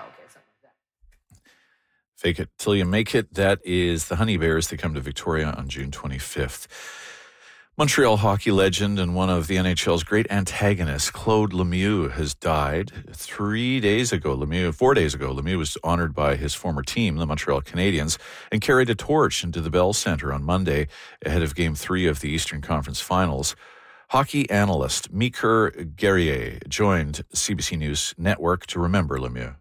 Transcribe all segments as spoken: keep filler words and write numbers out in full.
Fake it till you make it. That is the Honey Bears. They come to Victoria on June twenty-fifth. Montreal hockey legend and one of the N H L's great antagonists, Claude Lemieux, has died three days ago. Lemieux, four days ago, Lemieux was honored by his former team, the Montreal Canadiens, and carried a torch into the Bell Centre on Monday ahead of Game Three of the Eastern Conference Finals. Hockey analyst Meeker Guerrier joined C B C News Network to remember Lemieux.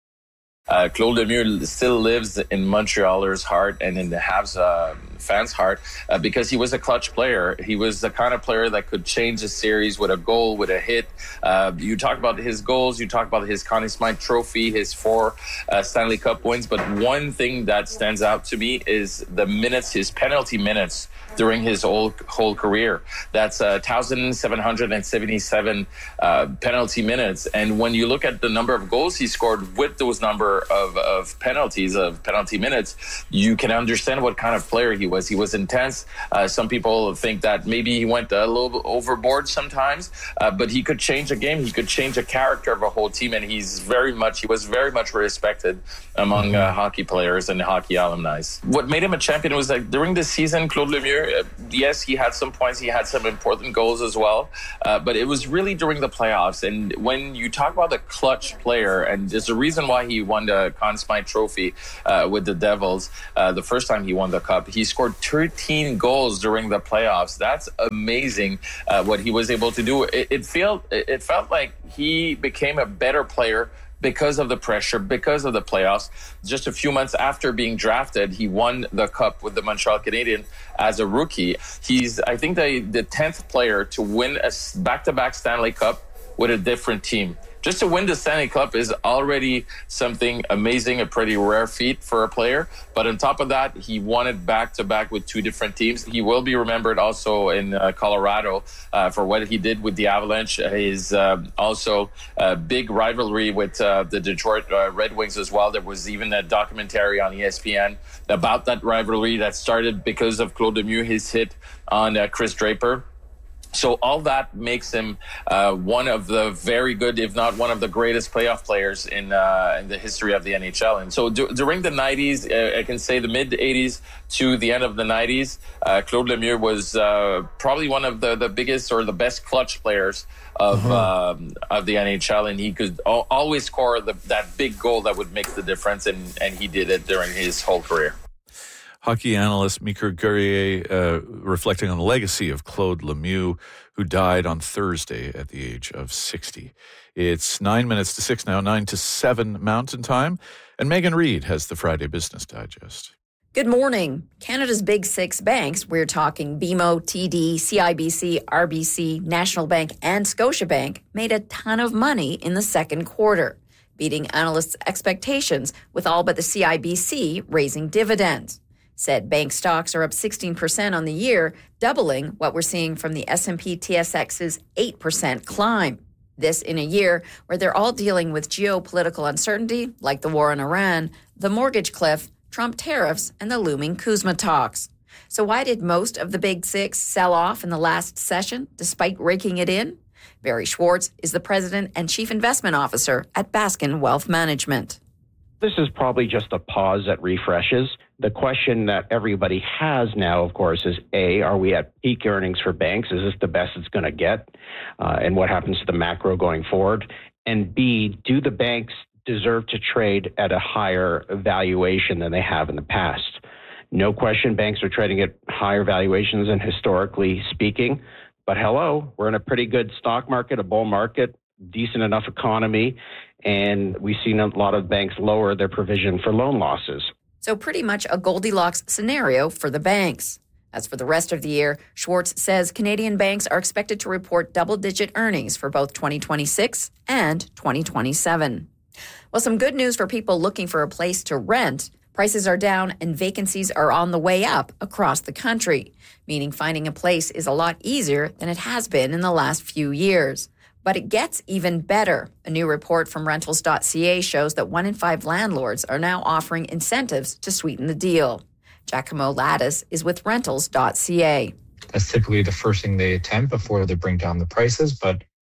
Uh, Claude Lemieux still lives in Montrealers' heart and in the Habs uh, fans' heart uh, because he was a clutch player. He was the kind of player that could change a series with a goal, with a hit. Uh, you talk about his goals, you talk about his Conn Smythe Trophy, his four uh, Stanley Cup wins. But one thing that stands out to me is the minutes, his penalty minutes during his whole, whole career. That's uh, one thousand seven hundred seventy-seven uh, penalty minutes. And when you look at the number of goals he scored with those number of, of penalties, of penalty minutes, you can understand what kind of player he was. He was intense. Uh, some people think that maybe he went a little overboard sometimes, uh, but he could change a game. He could change a character of a whole team. And he's very much, he was very much respected among uh, hockey players and hockey alumni. What made him a champion was that during the season, Claude Lemieux, Uh, yes, he had some points. He had some important goals as well. Uh, but it was really during the playoffs. And when you talk about a clutch player, and there's a reason why he won the Conn Smythe Trophy uh, with the Devils uh, the first time he won the Cup. He scored thirteen goals during the playoffs. That's amazing uh, what he was able to do. It, it felt it felt like he became a better player because of the pressure, because of the playoffs. Just a few months after being drafted, he won the Cup with the Montreal Canadiens as a rookie. He's, I think, the, the tenth player to win a back-to-back Stanley Cup with a different team. Just to win the Stanley Cup is already something amazing, a pretty rare feat for a player. But on top of that, he won it back-to-back with two different teams. He will be remembered also in uh, Colorado uh, for what he did with the Avalanche. His uh, also a big rivalry with uh, the Detroit uh, Red Wings as well. There was even a documentary on E S P N about that rivalry that started because of Claude Lemieux, his hit on uh, Chris Draper. So all that makes him uh, one of the very good, if not one of the greatest playoff players in uh, in the history of the N H L. And so d- during the nineties, uh, I can say the mid-eighties to the end of the nineties, uh, Claude Lemieux was uh, probably one of the, the biggest or the best clutch players of mm-hmm. um, of the N H L. And he could al- always score the, that big goal that would make the difference, and, and he did it during his whole career. Hockey analyst Meeker Guerrier uh, reflecting on the legacy of Claude Lemieux, who died on Thursday at the age of sixty. It's nine minutes to six now, nine to seven Mountain Time, and Megan Reid has the Friday Business Digest. Good morning. Canada's big six banks, we're talking B M O, T D, C I B C, R B C, National Bank, and Scotiabank, made a ton of money in the second quarter, beating analysts' expectations, with all but the C I B C raising dividends. Said bank stocks are up sixteen percent on the year, doubling what we're seeing from the S and P T S X's eight percent climb. This in a year where they're all dealing with geopolitical uncertainty, like the war in Iran, the mortgage cliff, Trump tariffs, and the looming Kuzma talks. So why did most of the big six sell off in the last session, despite raking it in? Barry Schwartz is the president and chief investment officer at Baskin Wealth Management. This is probably just a pause that refreshes. The question that everybody has now, of course, is A, are we at peak earnings for banks? Is this the best it's going to get? Uh, and what happens to the macro going forward? And B, do the banks deserve to trade at a higher valuation than they have in the past? No question, banks are trading at higher valuations than historically speaking. But hello, we're in a pretty good stock market, a bull market, decent enough economy, and we've seen a lot of banks lower their provision for loan losses. So pretty much a Goldilocks scenario for the banks. As for the rest of the year, Schwartz says Canadian banks are expected to report double-digit earnings for both twenty twenty-six and twenty twenty-seven. Well, some good news for people looking for a place to rent. Prices are down and vacancies are on the way up across the country, meaning finding a place is a lot easier than it has been in the last few years. But it gets even better. A new report from rentals dot c a shows that one in five landlords are now offering incentives to sweeten the deal. Giacomo Lattis is with rentals dot c a. That's typically the first thing they attempt before they bring down the prices, but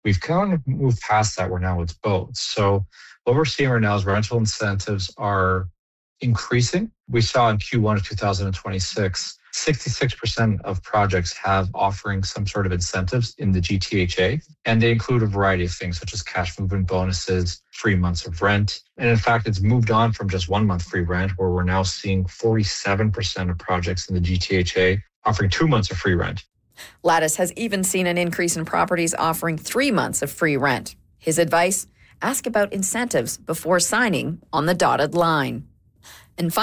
We've kind of moved past that where now it's both. So what we're seeing right now is rental incentives are increasing. We saw in Q one of two thousand twenty-six, sixty-six percent of projects have offering some sort of incentives in the G T H A, and they include a variety of things such as cash movement bonuses, free months of rent. And in fact, it's moved on from just one month free rent, where we're now seeing forty-seven percent of projects in the G T H A offering two months of free rent. Lattice has even seen an increase in properties offering three months of free rent. His advice? Ask about incentives before signing on the dotted line. And finally,